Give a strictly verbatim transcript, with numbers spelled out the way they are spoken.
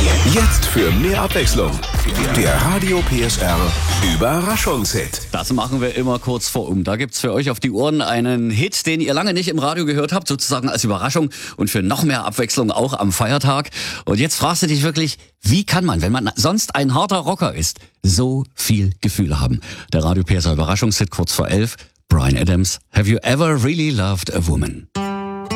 Jetzt für mehr Abwechslung. Der Radio P S R Überraschungshit. Das machen wir immer kurz vor um. Da gibt's für euch auf die Ohren einen Hit, den ihr lange nicht im Radio gehört habt, sozusagen als Überraschung und für noch mehr Abwechslung auch am Feiertag. Und jetzt fragst du dich wirklich, wie kann man, wenn man sonst ein harter Rocker ist, so viel Gefühl haben? Der Radio P S R Überraschungshit kurz vor elf. Bryan Adams, Have You Ever Really Loved a Woman?